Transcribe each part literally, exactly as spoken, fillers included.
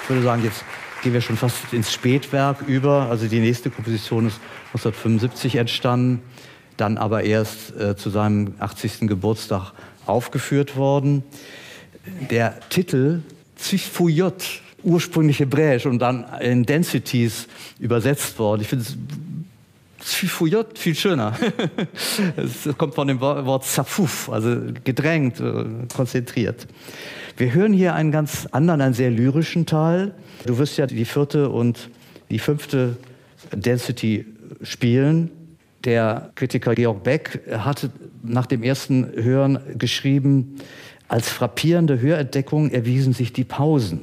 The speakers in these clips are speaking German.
ich würde sagen, jetzt gehen wir schon fast ins Spätwerk über. Also die nächste Komposition ist neunzehnhundertfünfundsiebzig entstanden, dann aber erst äh, zu seinem achtzigsten Geburtstag aufgeführt worden. Der Titel Ziffouyot, ursprünglich hebräisch und dann in Densities übersetzt worden. Ich finde Ziffouyot viel schöner. Es kommt von dem Wort Zafuf, also gedrängt, konzentriert. Wir hören hier einen ganz anderen, einen sehr lyrischen Teil. Du wirst ja die vierte und die fünfte Density spielen. Der Kritiker Georg Beck hatte nach dem ersten Hören geschrieben, als frappierende Hörentdeckung erwiesen sich die Pausen.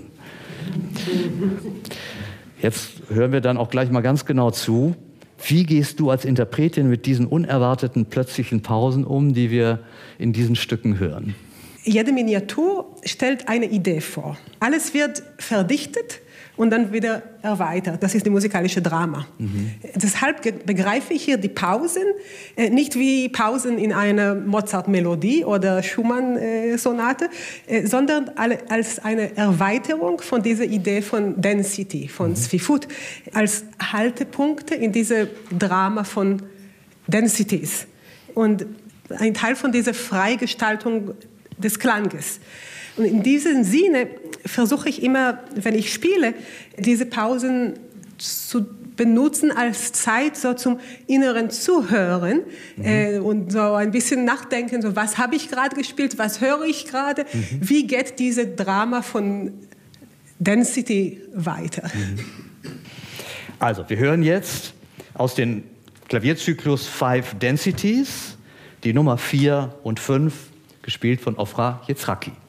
Jetzt hören wir dann auch gleich mal ganz genau zu. Wie gehst du als Interpretin mit diesen unerwarteten plötzlichen Pausen um, die wir in diesen Stücken hören? Jede Miniatur stellt eine Idee vor. Alles wird verdichtet und dann wieder erweitert. Das ist die musikalische Drama. Mhm. Deshalb begreife ich hier die Pausen äh, nicht wie Pausen in einer Mozart-Melodie oder Schumann-Sonate, äh, sondern alle, als eine Erweiterung von dieser Idee von Density, von mhm. Zfifut, als Haltepunkte in diese Drama von Densities. Und ein Teil von dieser Freigestaltung des Klanges. Und in diesem Sinne versuche ich immer, wenn ich spiele, diese Pausen zu benutzen als Zeit so zum inneren Zuhören mhm. äh, und so ein bisschen nachdenken, so was habe ich gerade gespielt, was höre ich gerade, mhm. wie geht diese Drama von Density weiter. Mhm. Also, wir hören jetzt aus dem Klavierzyklus Five Densities die Nummer vier und fünf, gespielt von Ofra Yitzhaki.